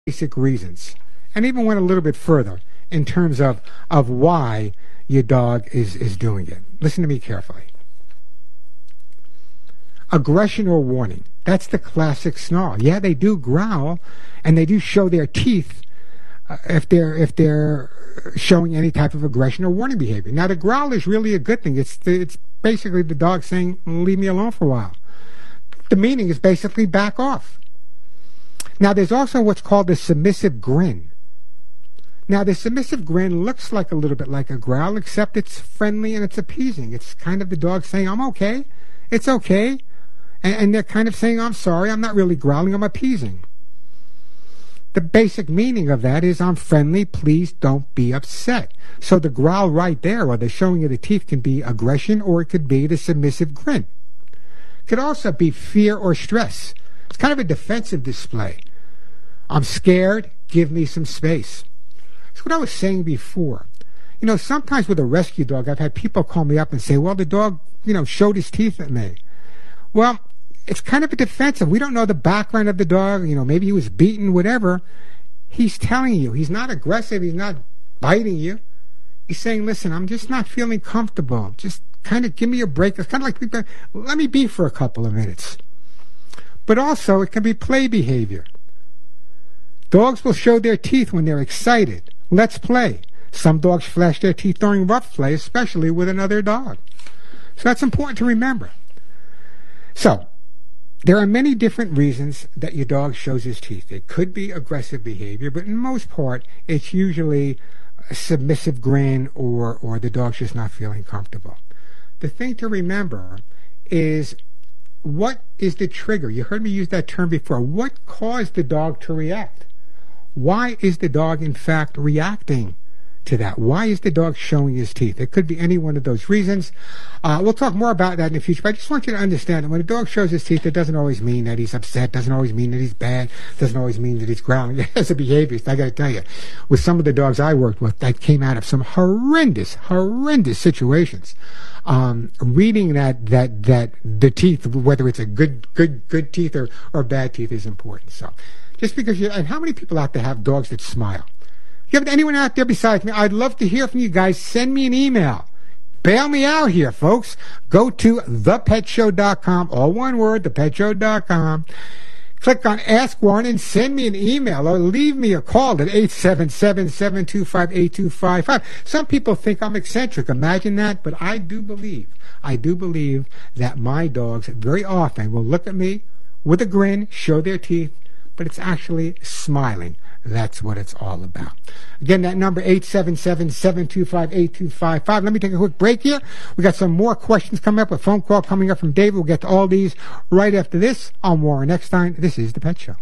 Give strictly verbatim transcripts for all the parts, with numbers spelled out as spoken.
basic reasons, and even went a little bit further in terms of, of why your dog is, is doing it. Listen to me carefully. Aggression or warning. That's the classic snarl. Yeah, they do growl, and they do show their teeth uh, if they're if they're showing any type of aggression or warning behavior. Now, the growl is really a good thing. It's the, it's basically the dog saying, leave me alone for a while. The meaning is basically back off. Now, there's also what's called a submissive grin. Now, the submissive grin looks like a little bit like a growl, except it's friendly and it's appeasing. It's kind of the dog saying, I'm okay. It's okay. And, and they're kind of saying, I'm sorry. I'm not really growling. I'm appeasing. The basic meaning of that is, I'm friendly. Please don't be upset. So the growl right there, or the showing of the teeth, can be aggression, or it could be the submissive grin. It could also be fear or stress. It's kind of a defensive display. I'm scared. Give me some space. That's what I was saying before. You know, sometimes with a rescue dog, I've had people call me up and say, well, the dog, you know, showed his teeth at me. Well, it's kind of a defensive. We don't know the background of the dog. You know, maybe he was beaten, whatever. He's telling you. He's not aggressive. He's not biting you. He's saying, listen, I'm just not feeling comfortable. Just kind of give me a break. It's kind of like, people, let me be for a couple of minutes. But also, it can be play behavior. Dogs will show their teeth when they're excited. Let's play. Some dogs flash their teeth during rough play, especially with another dog. So that's important to remember. So, there are many different reasons that your dog shows his teeth. It could be aggressive behavior, but in most part, it's usually a submissive grin, or, or the dog's just not feeling comfortable. The thing to remember is, what is the trigger? You heard me use that term before. What caused the dog to react? Why is the dog, in fact, reacting to that? Why is the dog showing his teeth? It could be any one of those reasons. Uh, we'll talk more about that in the future, but I just want you to understand that when a dog shows his teeth, it doesn't always mean that he's upset, doesn't always mean that he's bad, doesn't always mean that he's growling. It has a behavior. I got to tell you, with some of the dogs I worked with, that came out of some horrendous, horrendous situations. Um, reading that, that, that the teeth, whether it's a good, good, good teeth or, or bad teeth, is important. So, just because you, and how many people out there have dogs that smile? You have anyone out there besides me? I'd love to hear from you guys. Send me an email. Bail me out here, folks. Go to the pet show dot com, all one word, the pet show dot com. Click on Ask Warren and send me an email, or leave me a call at eight seven seven, seven two five, eight two five five. Some people think I'm eccentric. Imagine that. But I do believe, I do believe that my dogs very often will look at me with a grin, show their teeth, but it's actually smiling. That's what it's all about. Again, that number, eight seven seven, seven two five, eight two five five. Let me take a quick break here. We got some more questions coming up, a phone call coming up from David. We'll get to all these right after this on Warren Eckstein. This is The Pet Show.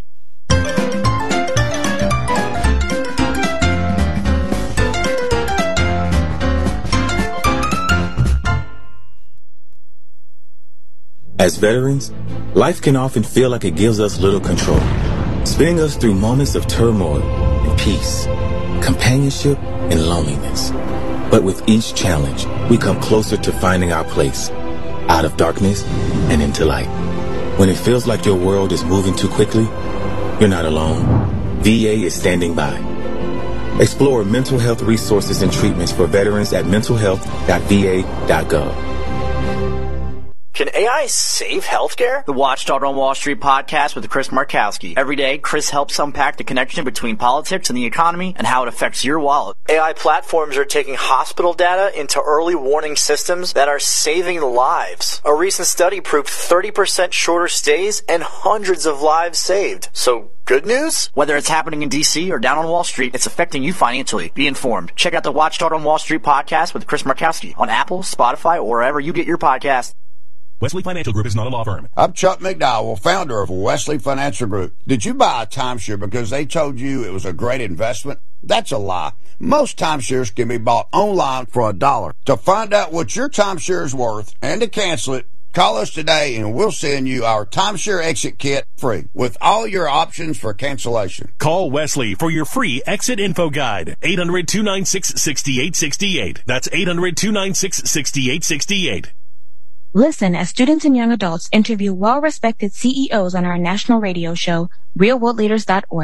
As veterans, life can often feel like it gives us little control, spinning us through moments of turmoil and peace, companionship and loneliness. But with each challenge, we come closer to finding our place, out of darkness and into light. When it feels like your world is moving too quickly, you're not alone. V A is standing by. Explore mental health resources and treatments for veterans at mental health dot v a dot gov. Can A I save healthcare? The Watchdog on Wall Street podcast with Chris Markowski. Every day, Chris helps unpack the connection between politics and the economy and how it affects your wallet. A I platforms are taking hospital data into early warning systems that are saving lives. A recent study proved thirty percent shorter stays and hundreds of lives saved. So, good news? Whether it's happening in D C or down on Wall Street, it's affecting you financially. Be informed. Check out the Watchdog on Wall Street podcast with Chris Markowski on Apple, Spotify, or wherever you get your podcasts. Wesley Financial Group is not a law firm. I'm Chuck McDowell, founder of Wesley Financial Group. Did you buy a timeshare because they told you it was a great investment? That's a lie. Most timeshares can be bought online for a dollar. To find out what your timeshare is worth and to cancel it, call us today and we'll send you our timeshare exit kit free with all your options for cancellation. Call Wesley for your free exit info guide. eight hundred, two nine six, six eight six eight. That's eight hundred, two nine six, six eight six eight. Listen as students and young adults interview well-respected C E Os on our national radio show, real world leaders dot org.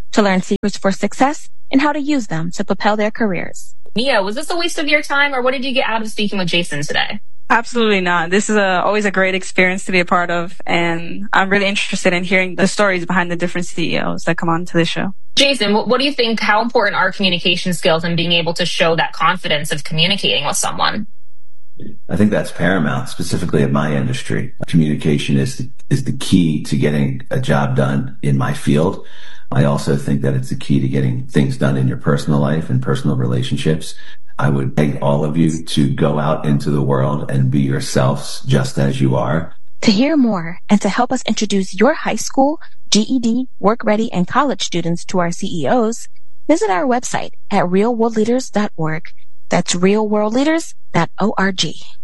to learn secrets for success and how to use them to propel their careers. Mia, was this a waste of your time, or what did you get out of speaking with Jason today? Absolutely not. This is a, always a great experience to be a part of, and I'm really interested in hearing the stories behind the different C E Os that come on to the show. Jason, what, what do you think, how important are communication skills and being able to show that confidence of communicating with someone? I think that's paramount, specifically in my industry. Communication is the, is the key to getting a job done in my field. I also think that it's the key to getting things done in your personal life and personal relationships. I would beg all of you to go out into the world and be yourselves just as you are. To hear more and to help us introduce your high school, G E D, work ready, and college students to our C E Os, visit our website at real world leaders dot org. That's real world leaders dot org.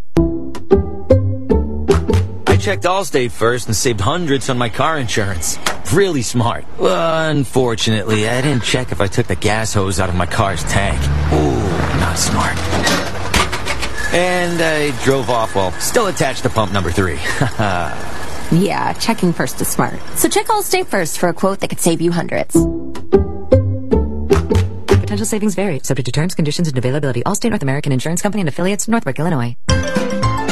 I checked Allstate first and saved hundreds on my car insurance. Really smart. Well, unfortunately, I didn't check if I took the gas hose out of my car's tank. Ooh, not smart. And I drove off while still attached to pump number three. Yeah, checking first is smart. So check Allstate first for a quote that could save you hundreds. Potential savings vary, subject to terms, conditions, and availability. Allstate North American Insurance Company and affiliates, Northbrook, Illinois.